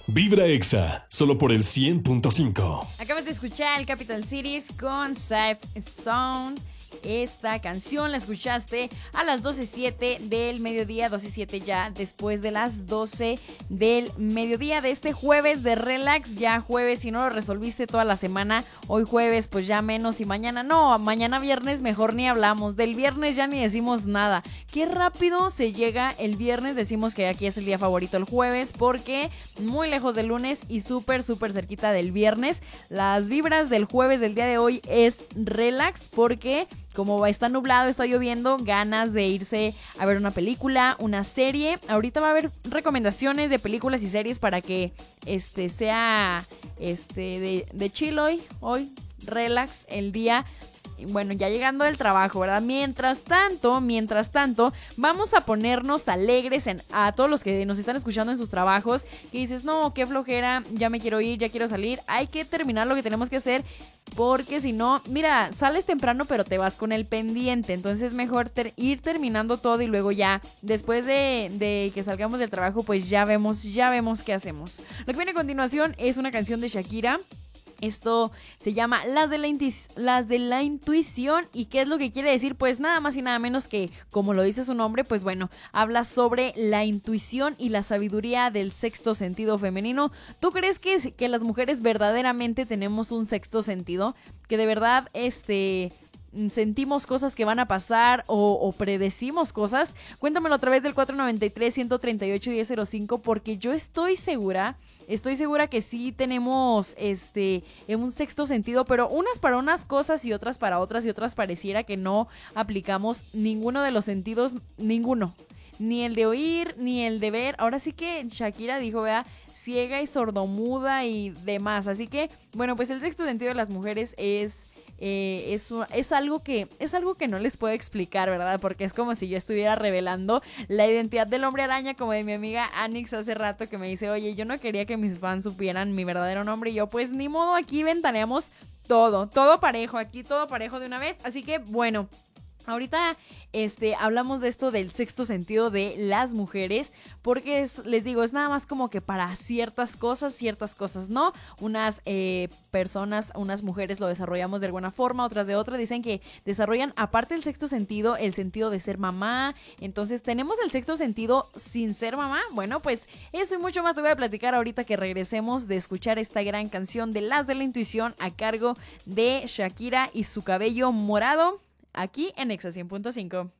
Vibra Exa, solo por el 100.5. Acabas de escuchar el Capital Cities con Safe Sound. Esta canción la escuchaste a las 12:07 del mediodía, 12:07 ya después de las 12 del mediodía de este jueves de relax. Ya jueves, si no lo resolviste toda la semana, hoy jueves pues ya menos, y mañana no, mañana viernes mejor ni hablamos, del viernes ya ni decimos nada. Qué rápido se llega el viernes, decimos que aquí es el día favorito el jueves porque muy lejos del lunes y súper cerquita del viernes. Las vibras del jueves del día de hoy es relax porque como está nublado, está lloviendo, ganas de irse a ver una película, una serie. Ahorita va a haber recomendaciones de películas y series para que sea de chill hoy, relax el día. Bueno, ya llegando del trabajo, ¿verdad? Mientras tanto, vamos a ponernos alegres a todos los que nos están escuchando en sus trabajos, que dices, no, qué flojera, ya me quiero ir, ya quiero salir. Hay que terminar lo que tenemos que hacer, porque si no, mira, sales temprano pero te vas con el pendiente. Entonces es mejor ir terminando todo y luego ya, después de que salgamos del trabajo, pues ya vemos qué hacemos. Lo que viene a continuación es una canción de Shakira. Esto se llama Las de la Intuición. ¿Y qué es lo que quiere decir? Pues nada más y nada menos que, como lo dice su nombre, pues bueno, habla sobre la intuición y la sabiduría del sexto sentido femenino. ¿Tú crees que las mujeres verdaderamente tenemos un sexto sentido? Que de verdad, sentimos cosas que van a pasar o predecimos cosas. Cuéntamelo a través del 493-138-1005, porque yo estoy segura que sí tenemos un sexto sentido, pero unas para unas cosas y otras para otras, y otras pareciera que no aplicamos ninguno de los sentidos, ninguno, ni el de oír ni el de ver. Ahora sí que Shakira dijo, vea, ciega y sordomuda y demás. Así que bueno, pues el sexto sentido de las mujeres es algo que no les puedo explicar, ¿verdad? Porque es como si yo estuviera revelando la identidad del hombre araña, como de mi amiga Anix hace rato, que me dice, oye, yo no quería que mis fans supieran mi verdadero nombre. Y yo, pues ni modo, aquí ventaneamos todo parejo, aquí todo parejo de una vez. Así que bueno, ahorita hablamos de esto del sexto sentido de las mujeres, porque les digo, es nada más como que para ciertas cosas no. Unas personas, unas mujeres lo desarrollamos de alguna forma, otras de otra. Dicen que desarrollan, aparte del sexto sentido, el sentido de ser mamá. Entonces tenemos el sexto sentido sin ser mamá. Bueno, pues eso y mucho más te voy a platicar ahorita que regresemos de escuchar esta gran canción de Las de la Intuición a cargo de Shakira y su cabello morado, aquí en Exa 100.5.